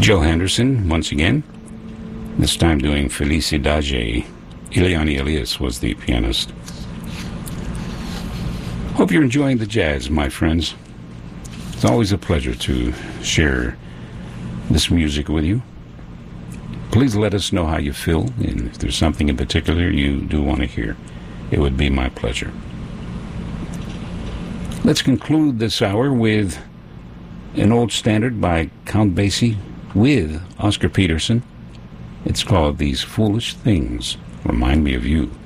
Joe Henderson, once again, this time doing Felicidade. Ileana Elias was the pianist. Hope you're enjoying the jazz, my friends. It's always a pleasure to share this music with you. Please let us know how you feel, and if there's something in particular you do want to hear, it would be my pleasure. Let's conclude this hour with an old standard by Count Basie with Oscar Peterson. It's called These Foolish Things Remind Me of You.